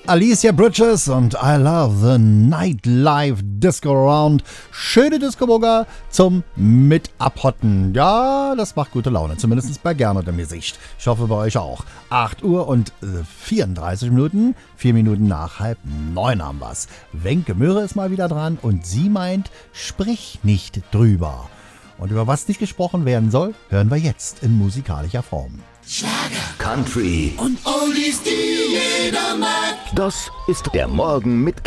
Alicia Bridges und I Love the Nightlife Disco Around. Schöne Disco-Burger zum Mit-Abhotten. Ja, das macht gute Laune, zumindest bei Gernot im Gesicht. Ich hoffe bei euch auch. 8 Uhr und 34 Minuten, 4 Minuten nach 8:30 haben wir's. Wenke Möhre ist mal wieder dran und sie meint, sprich nicht drüber. Und über was nicht gesprochen werden soll, hören wir jetzt in musikalischer Form. Schlager, Country und Oldies, die jeder mag. Das ist der Morgen mit